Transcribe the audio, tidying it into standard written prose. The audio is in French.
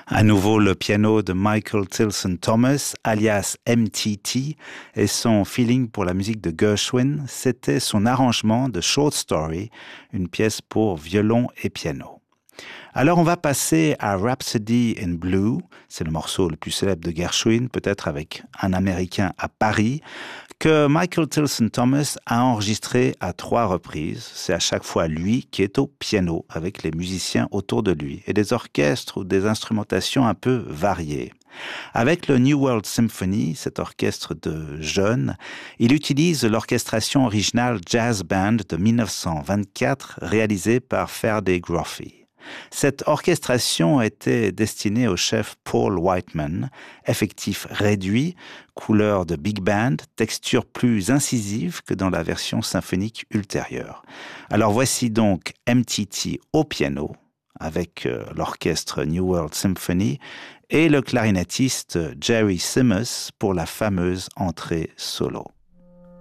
À nouveau le piano de Michael Tilson Thomas, alias MTT, et son feeling pour la musique de Gershwin, c'était son arrangement de Short Story, une pièce pour violon et piano. Alors on va passer à Rhapsody in Blue, c'est le morceau le plus célèbre de Gershwin, peut-être avec un Américain à Paris, que Michael Tilson Thomas a enregistré à 3 reprises. C'est à chaque fois lui qui est au piano avec les musiciens autour de lui et des orchestres ou des instrumentations un peu variées. Avec le New World Symphony, cet orchestre de jeunes, il utilise l'orchestration originale Jazz Band de 1924 réalisée par Ferdy Groffy. Cette orchestration était destinée au chef Paul Whiteman, effectif réduit, couleur de big band, texture plus incisive que dans la version symphonique ultérieure. Alors voici donc MTT au piano, avec l'orchestre New World Symphony, et le clarinettiste Jerry Simmons pour la fameuse entrée solo.